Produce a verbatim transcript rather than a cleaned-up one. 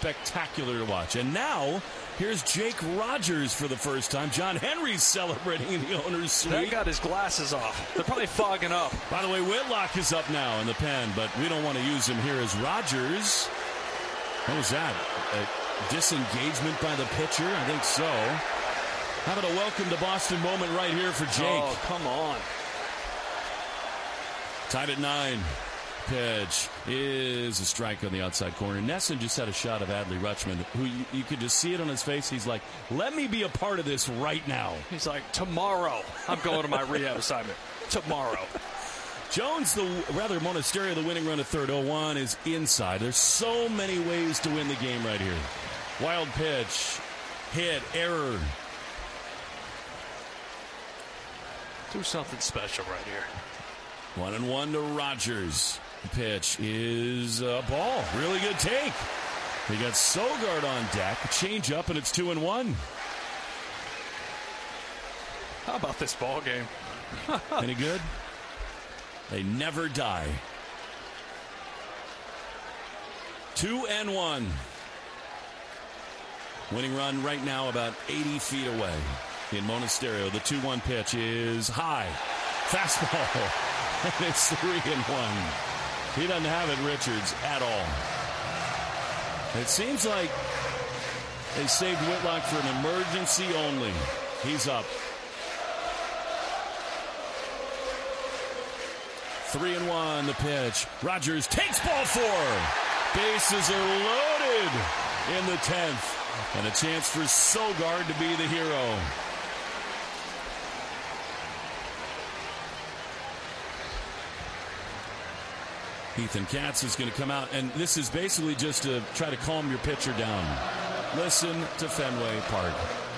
spectacular to watch. And now, here's Jake Rogers for the first time. John Henry's celebrating in the owner's suite. That got his glasses off. They're probably fogging up. By the way, Whitlock is up now in the pen, but we don't want to use him here as Rogers. What was that? A disengagement by the pitcher? I think so. How about a welcome to Boston moment right here for Jake? Oh, come on. Tied at nine. Pitch is a strike on the outside corner. Nesson just had a shot of Adley Rutschman, who you, you could just see it on his face. He's like, let me be a part of this right now. He's like, tomorrow I'm going to my rehab assignment. Tomorrow. Jones, the rather Monasterio, the winning run at third. oh one is inside. There's so many ways to win the game right here. Wild pitch, hit, error. Do something special right here. One and one to Rogers. The pitch is a ball. Really good take. They got Sogard on deck. Change up, and it's two and one. How about this ball game? Any good? They never die. Two and one. Winning run right now about eighty feet away in Monasterio. The two one pitch is high. Fastball. And it's three and one. He doesn't have it, Richards, at all. It seems like they saved Whitlock for an emergency only. He's up. Three and one, the pitch. Rogers takes ball four. Bases are loaded in the tenth. And a chance for Sogard to be the hero. Ethan Katz is going to come out, and this is basically just to try to calm your pitcher down. Listen to Fenway Park.